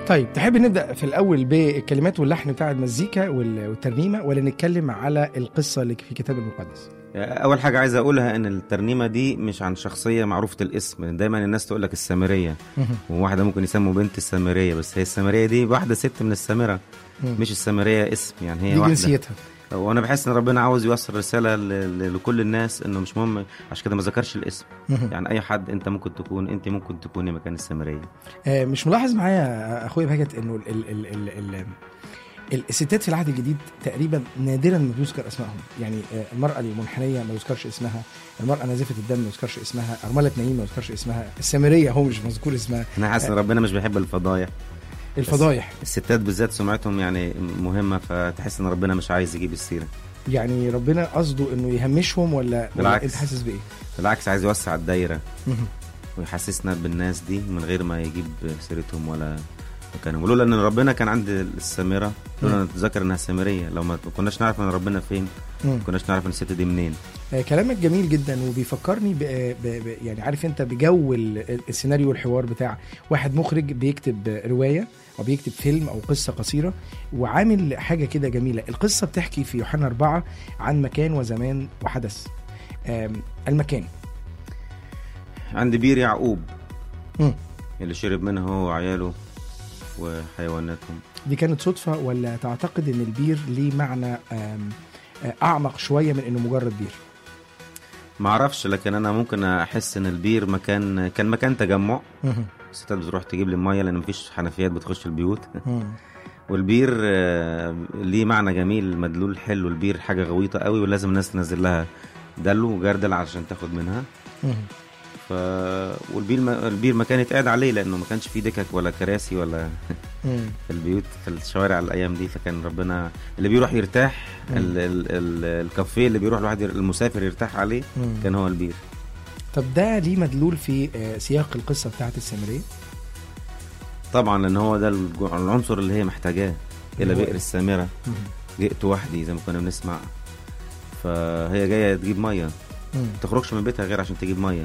طيب تحب نبدأ في الأول بالكلمات واللحن بتاع المزيكا والترنيمة، ولا نتكلم على القصة اللي في الكتاب المقدس؟ اول حاجه عايز اقولها ان الترنيمه دي مش عن شخصيه معروفه الاسم. دايما الناس تقول لك السامريه، وواحده ممكن يسموا بنت السامريه، بس هي السامريه دي واحده ست من السامره، مش السامريه اسم، يعني هي دي واحده جنسيتها. وانا بحس ان ربنا عاوز يوصل رساله لكل الناس انه مش مهم، عشان كده ما ذكرش الاسم. يعني اي حد انت ممكن تكوني مكان السامريه. مش ملاحظ معايا اخويا بهجت انه الستات في العهد الجديد تقريبا نادرا ما بيذكر اسمائهم؟ يعني المرأة المنحنية ما يذكرش اسمها، المرأة نازفة الدم ما يذكرش اسمها، أرملة نعيم ما يذكرش اسمها، السامرية هو مش مذكور اسمها. انا حاسس ان ربنا مش بيحب الفضايح. الستات بالذات سمعتهم يعني مهمة، فتحس ان ربنا مش عايز يجيب السيرة. يعني ربنا قصده انه يهمشهم ولا انت حاسس بايه؟ بالعكس، عايز يوسع الدايرة ويحسسنا بالناس دي من غير ما يجيب سيرتهم ولا مكانهم. ولولا ان ربنا كان عند السامرة، لولا نتذكر انها سامرية، لو ما كناش نعرف ان ربنا فين، ما كناش نعرف ان الست دي منين. كلامك جميل جدا، وبيفكرني يعني عارف انت بجو السيناريو والحوار بتاع واحد مخرج بيكتب رواية او بيكتب فيلم او قصة قصيرة، وعامل حاجة كده جميلة. القصة بتحكي في يوحنا 4 عن مكان وزمان وحدث. المكان عند بير يعقوب اللي شرب منها هو وعياله وحيواناتهم. دي كانت صدفة ولا تعتقد ان البير ليه معنى اعمق شوية من انه مجرد بير؟ معرفش، لكن انا ممكن احس ان البير كان مكان تجمع. الستات بتروح تجيب لي المية لان مفيش حنفيات بتخش البيوت. والبير ليه معنى جميل، مدلول حلو. البير حاجة غويطة قوي ولازم الناس تنزل لها دلو وجردل عشان تاخد منها. والبير مكان يتقعد عليه، لانه ما كانش فيه دكك ولا كراسي ولا في البيوت في الشوارع الايام دي. فكان ربنا اللي بيروح يرتاح، الكافيه اللي بيروح الواحد المسافر يرتاح عليه كان هو البير. طب ده ليه مدلول في سياق القصة بتاعت السامرية؟ طبعا لان هو ده العنصر اللي هي محتاجاه الى بئر السامرة. جئت وحدي زي ما كنا بنسمع، فهي جاية تجيب مية، ما تخرجش من بيتها غير عشان تجيب مية.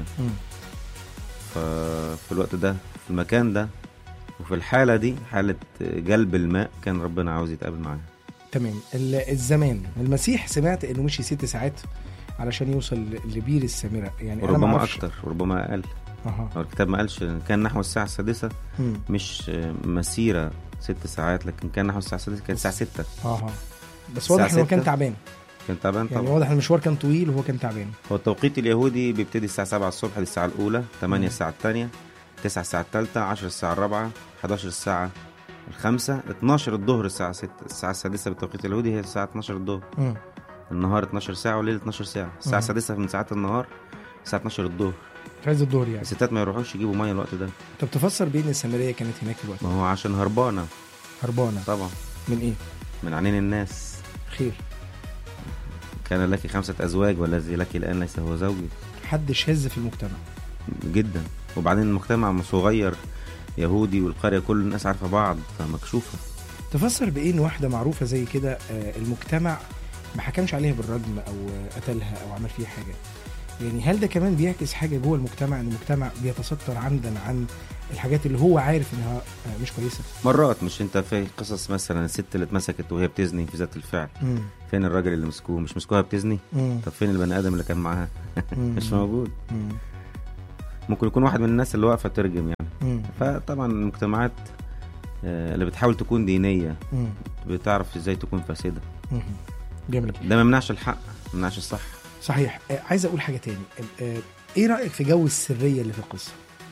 ففي الوقت ده في المكان ده وفي الحالة دي، حالة جلب الماء، كان ربنا عاوز يتقابل معاها. تمام. الزمان المسيح سمعت انه مشي 6 ساعات علشان يوصل لبير السامرة، يعني وربما اكتر وربما اقل. الكتاب ما قالش، كان نحو الساعة 6، مش مسيرة 6 ساعات، لكن كان نحو الساعة 6، كان الساعة 6. بس واضح انه كان تعبان. كان تعبان طبعا، يعني واضح المشوار كان طويل وهو كان تعبان. هو التوقيت اليهودي بيبتدي الساعة 7 الصبح، دي الساعة الأولى، 8 الساعة الثانية، 9 الساعة الثالثة، 10 الساعة الرابعة، 11 الساعة الخامسة، 12 الظهر الساعة 6. الساعة السادسة بالتوقيت اليهودي هي الساعة 12 الظهر. النهار 12 ساعة والليل 12 ساعة. الساعة السادسة من ساعات النهار، الساعة 12 الظهر، في عز الظهر. يعني الستات ما يروحوش يجيبوا مية الوقت ده. طب تفسر بين السامرية كانت هناك الوقت؟ ما هو عشان هربانة طبعا. من ايه؟ من عينين الناس. خير. كان لك 5 أزواج والذي لك الآن ليس هو زوجي. حد شاذ في المجتمع جدا، وبعدين المجتمع صغير يهودي، والقرية كل الناس عارفة بعض، فمكشوفة. تفسر بإيه إن واحدة معروفة زي كده المجتمع ما حكمش عليها بالرجم أو قتلها أو عمل فيها حاجة؟ يعني هل ده كمان بيعكس حاجة جوه المجتمع، إن المجتمع بيتستر عمدا عن الحاجات اللي هو عارف إنها مش كويسة؟ مرات، مش انت في قصص مثلا الست اللي اتمسكت وهي بتزني في ذات الفعل، فين الراجل اللي مسكوه؟ مش مسكوها بتزني؟ طب فين البني آدم اللي كان معاها؟ مش موجود. ممكن يكون واحد من الناس اللي واقفة ترجم يعني. فطبعا المجتمعات اللي بتحاول تكون دينية بتعرف ازاي تكون فاسدة. جميل. ده ما يمنعش الحق، ما يمنعش الصح. صحيح. عايز اقول حاجة تاني. ايه رأيك في جو السرية اللي في القصة؟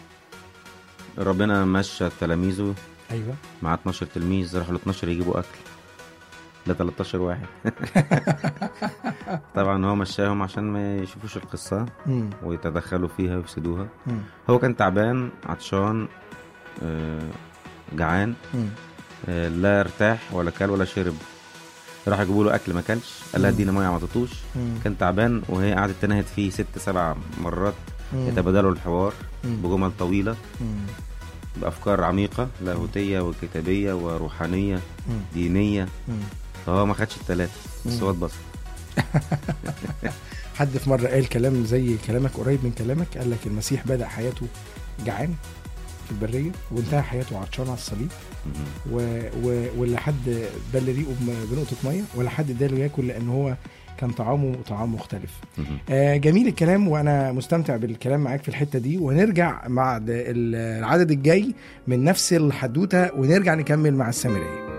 ربنا مشى تلاميذه. ايوه. مع 12 تلميذ، راحوا ل 12 يجيبوا اكل، ده 13 واحد. طبعا هو مشاهم عشان ما يشوفوش القصة ويتدخلوا فيها ويفسدوها. هو كان تعبان، عطشان، جعان، لا ارتاح ولا كل ولا شرب. راح يجيبوا له اكل، ما كلش، قال لها ادينا ميه، ما عطتوش. كان تعبان، وهي قعدت تنهد فيه 6-7 مرات، يتبادلوا الحوار بجمل طويله بافكار عميقه لاهوتيه وكتابيه وروحانيه دينيه. فهو ما خدش ال3 بس هو اتبسط. حد في مره قال كلام زي كلامك، قريب من كلامك، قال لك المسيح بدأ حياته جعان. في البريه وانتهى حياته عطشان على الصليب، واللي حد بل ريقه بنقطه ميه، ولا حد اداله ياكل لان هو كان طعامه طعام مختلف. جميل الكلام، وانا مستمتع بالكلام معاك في الحته دي، ونرجع مع العدد الجاي من نفس الحدوته ونرجع نكمل مع السامريه.